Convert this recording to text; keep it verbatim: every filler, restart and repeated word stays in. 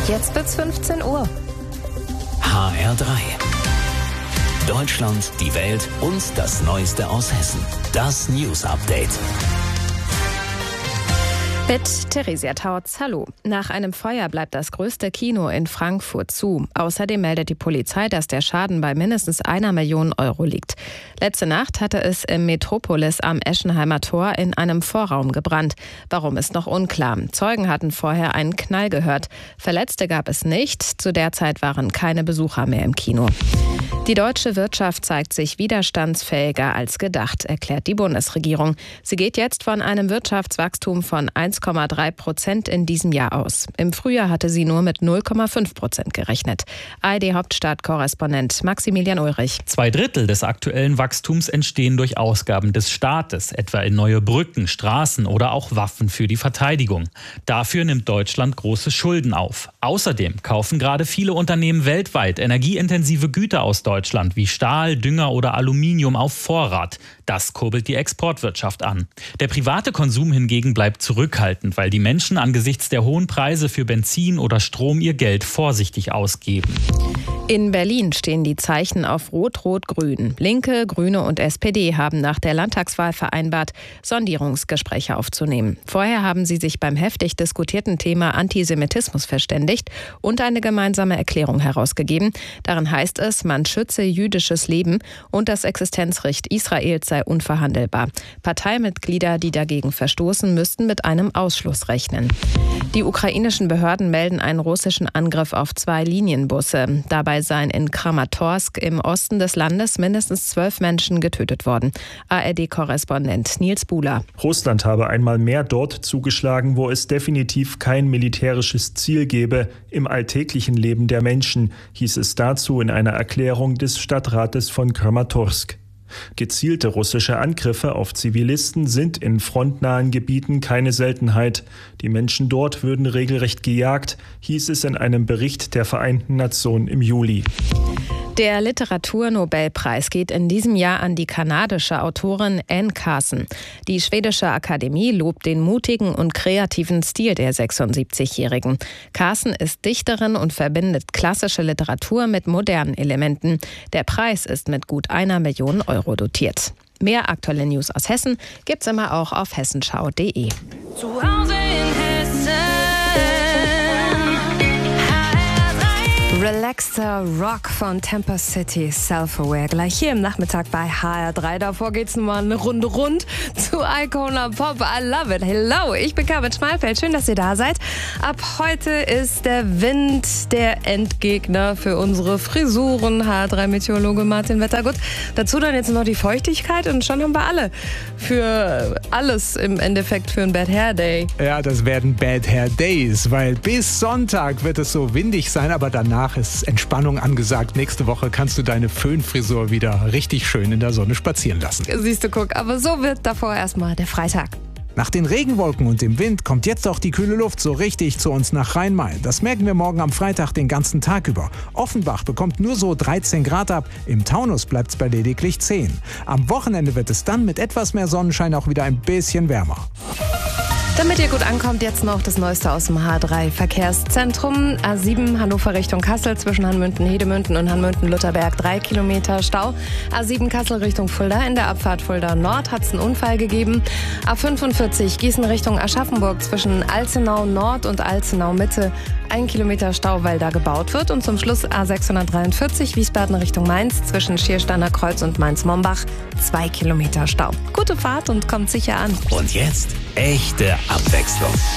Jetzt wird's fünfzehn Uhr. H R drei. Deutschland, die Welt und das Neueste aus Hessen. Das News Update. Mit Theresia Tautz, hallo. Nach einem Feuer bleibt das größte Kino in Frankfurt zu. Außerdem meldet die Polizei, dass der Schaden bei mindestens einer Million Euro liegt. Letzte Nacht hatte es im Metropolis am Eschenheimer Tor in einem Vorraum gebrannt. Warum ist noch unklar. Zeugen hatten vorher einen Knall gehört. Verletzte gab es nicht. Zu der Zeit waren keine Besucher mehr im Kino. Die deutsche Wirtschaft zeigt sich widerstandsfähiger als gedacht, erklärt die Bundesregierung. Sie geht jetzt von einem Wirtschaftswachstum von eins Komma drei Prozent in diesem Jahr aus. Im Frühjahr hatte sie nur mit null Komma fünf Prozent gerechnet. A R D-Hauptstadtkorrespondent Maximilian Ulrich. Zwei Drittel des aktuellen Wachstums entstehen durch Ausgaben des Staates, etwa in neue Brücken, Straßen oder auch Waffen für die Verteidigung. Dafür nimmt Deutschland große Schulden auf. Außerdem kaufen gerade viele Unternehmen weltweit energieintensive Güter aus Deutschland wie Stahl, Dünger oder Aluminium auf Vorrat. Das kurbelt die Exportwirtschaft an. Der private Konsum hingegen bleibt zurückhaltend, weil die Menschen angesichts der hohen Preise für Benzin oder Strom ihr Geld vorsichtig ausgeben. In Berlin stehen die Zeichen auf Rot-Rot-Grün. Linke, Grüne und S P D haben nach der Landtagswahl vereinbart, Sondierungsgespräche aufzunehmen. Vorher haben sie sich beim heftig diskutierten Thema Antisemitismus verständigt und eine gemeinsame Erklärung herausgegeben. Darin heißt es, man schütze jüdisches Leben und das Existenzrecht Israels sei unverhandelbar. Parteimitglieder, die dagegen verstoßen, müssten mit einem Ausschluss rechnen. Die ukrainischen Behörden melden einen russischen Angriff auf zwei Linienbusse. Dabei seien in Kramatorsk im Osten des Landes mindestens zwölf Menschen getötet worden. A R D-Korrespondent Nils Buhler. Russland habe einmal mehr dort zugeschlagen, wo es definitiv kein militärisches Ziel gebe im alltäglichen Leben der Menschen, hieß es dazu in einer Erklärung des Stadtrates von Kramatorsk. Gezielte russische Angriffe auf Zivilisten sind in frontnahen Gebieten keine Seltenheit. Die Menschen dort würden regelrecht gejagt, hieß es in einem Bericht der Vereinten Nationen im Juli. Der Literaturnobelpreis geht in diesem Jahr an die kanadische Autorin Anne Carson. Die schwedische Akademie lobt den mutigen und kreativen Stil der sechsundsiebzigjährigen. Carson ist Dichterin und verbindet klassische Literatur mit modernen Elementen. Der Preis ist mit gut einer Million Euro dotiert. Mehr aktuelle News aus Hessen gibt's immer auch auf hessenschau punkt de. Zu Hause in Hessen. Relaxter Rock von Temper City, Self-Aware. Gleich hier im Nachmittag bei H R drei. Davor geht's nun mal eine Runde rund zu Icona Pop. I love it. Hello, ich bin Carmen Schmalfeld. Schön, dass ihr da seid. Ab heute ist der Wind der Endgegner für unsere Frisuren. H R drei Meteorologe Martin Wettergut. Dazu dann jetzt noch die Feuchtigkeit und schon haben wir alle für alles im Endeffekt für ein Bad Hair Day. Ja, das werden Bad Hair Days, weil bis Sonntag wird es so windig sein, aber danach ist Entspannung angesagt. Nächste Woche kannst du deine Föhnfrisur wieder richtig schön in der Sonne spazieren lassen. Siehst du, guck, aber so wird davor erstmal der Freitag. Nach den Regenwolken und dem Wind kommt jetzt auch die kühle Luft so richtig zu uns nach Rhein-Main. Das merken wir morgen am Freitag den ganzen Tag über. Offenbach bekommt nur so dreizehn Grad ab, im Taunus bleibt es bei lediglich zehn. Am Wochenende wird es dann mit etwas mehr Sonnenschein auch wieder ein bisschen wärmer. Damit ihr gut ankommt, jetzt noch das Neueste aus dem H drei Verkehrszentrum. A sieben Hannover Richtung Kassel zwischen Hanmünden-Hedemünden und Hanmünden-Lutherberg drei Kilometer Stau. A sieben Kassel Richtung Fulda, in der Abfahrt Fulda Nord hat es einen Unfall gegeben. A fünfundvierzig Gießen Richtung Aschaffenburg zwischen Alzenau Nord und Alzenau Mitte ein Kilometer Stau, weil da gebaut wird. Und zum Schluss A sechshundertdreiundvierzig Wiesbaden Richtung Mainz zwischen Schiersteiner Kreuz und Mainz-Mombach zwei Kilometer Stau. Gute Fahrt und kommt sicher an. Und jetzt echte Abwechslung.